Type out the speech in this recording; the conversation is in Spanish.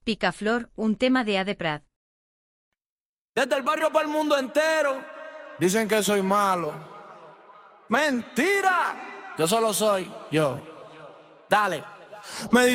Picaflor, un tema de Ade Prat. Desde el barrio para el mundo entero dicen que soy malo. ¡Mentira! Yo solo soy yo. Dale. Me